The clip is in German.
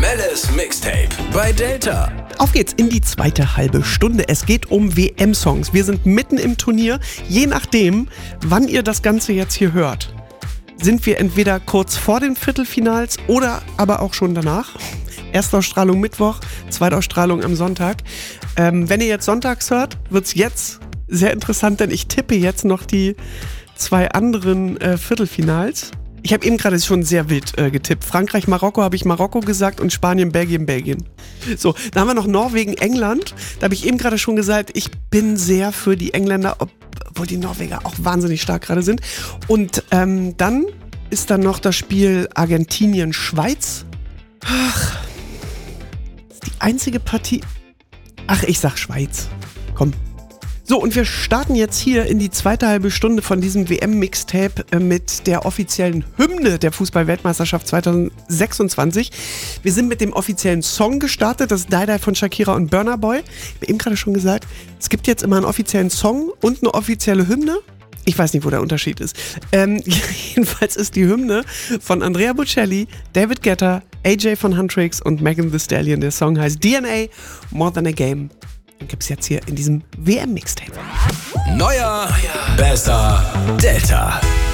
Schnelles Mixtape bei Delta. Auf geht's in die zweite halbe Stunde. Es geht um WM-Songs. Wir sind mitten im Turnier. Je nachdem, wann ihr das Ganze jetzt hier hört, sind wir entweder kurz vor den Viertelfinals oder aber auch schon danach. Erstausstrahlung Mittwoch, Zweitausstrahlung am Sonntag. Wenn ihr jetzt sonntags hört, wird's jetzt sehr interessant, denn ich tippe jetzt noch die zwei anderen Viertelfinals. Ich habe eben gerade schon sehr wild getippt. Frankreich, Marokko habe ich Marokko gesagt und Spanien, Belgien. So, dann haben wir noch Norwegen, England. Da habe ich eben gerade schon gesagt, ich bin sehr für die Engländer, obwohl die Norweger auch wahnsinnig stark gerade sind. Und dann ist dann noch das Spiel Argentinien, Schweiz. Ach, das ist die einzige Partie. Ach, ich sag Schweiz. Komm. So, und wir starten jetzt hier in die zweite halbe Stunde von diesem WM-Mixtape mit der offiziellen Hymne der Fußball-Weltmeisterschaft 2026. Wir sind mit dem offiziellen Song gestartet, das ist Die Die von Shakira und Burna Boy. Ich habe eben gerade schon gesagt, es gibt jetzt immer einen offiziellen Song und eine offizielle Hymne. Ich weiß nicht, wo der Unterschied ist. Jedenfalls ist die Hymne von Andrea Bocelli, David Guetta, AJ von Huntrix und Megan Thee Stallion. Der Song heißt DNA, More Than a Game. Den gibt's jetzt hier in diesem WM-Mixtape. Neuer, besser, Delta.